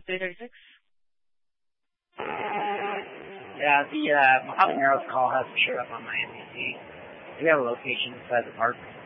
336. Yeah, the habanero call hasn't showed up on my NBC. Do you have a location inside the park?